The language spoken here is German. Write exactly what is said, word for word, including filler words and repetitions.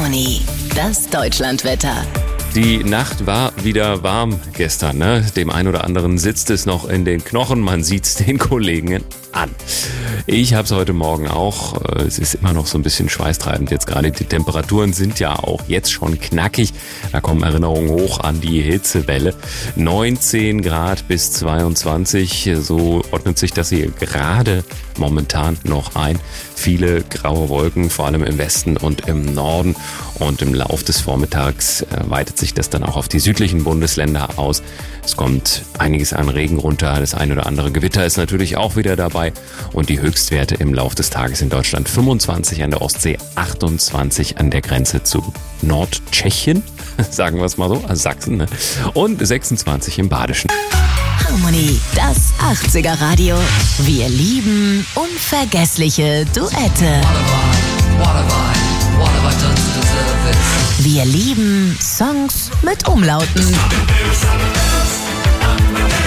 Harmony, das Deutschlandwetter. Die Nacht war wieder warm gestern, ne? Dem einen oder anderen sitzt es noch in den Knochen, man sieht's den Kollegen an. Ich habe es heute Morgen auch. Es ist immer noch so ein bisschen schweißtreibend jetzt gerade. Die Temperaturen sind ja auch jetzt schon knackig. Da kommen Erinnerungen hoch an die Hitzewelle. neunzehn Grad bis zweiundzwanzig. So ordnet sich das hier gerade momentan noch ein. Viele graue Wolken, vor allem im Westen und im Norden. Und im Lauf des Vormittags weitet sich das dann auch auf die südlichen Bundesländer aus. Es kommt einiges an Regen runter. Das ein oder andere Gewitter ist natürlich auch wieder dabei. Und die Höchstwerte im Lauf des Tages in Deutschland: fünfundzwanzig an der Ostsee, achtundzwanzig an der Grenze zu Nordtschechien, sagen wir es mal so, also Sachsen, ne? Und sechsundzwanzig im Badischen. Harmony, das achtziger Radio. Wir lieben unvergessliche Duette. Wir lieben Songs mit Umlauten.